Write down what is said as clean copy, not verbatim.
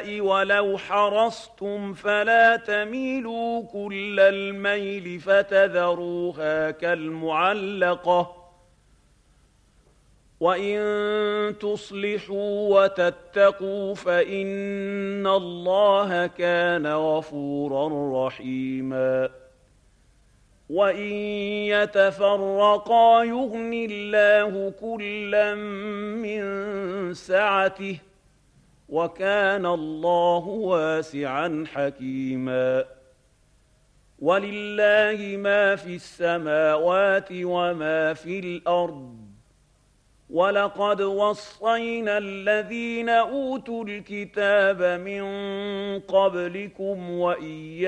النساء ولو حرصتم فلا تميلوا كل الميل فتذروها كالمعلقة وإن تصلحوا وتتقوا فإن الله كان غفورا رحيما وإن يتفرقا يغن الله كلا من سعته وكان الله واسعا حكيما ولله ما في السماوات وما في الأرض ولقد وصينا الذين أوتوا الكتاب من قبلكم وإياكم